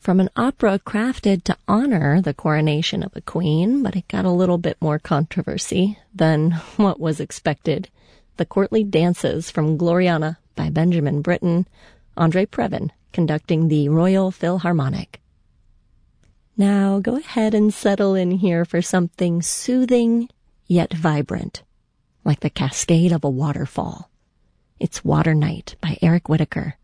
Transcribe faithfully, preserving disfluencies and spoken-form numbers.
from an opera crafted to honor the coronation of a queen, but it got a little bit more controversy than what was expected. The Courtly Dances from Gloriana by Benjamin Britten, Andre Previn conducting the Royal Philharmonic. Now go ahead and settle in here for something soothing yet vibrant, like the cascade of a waterfall. It's Water Night by Eric Whitacre.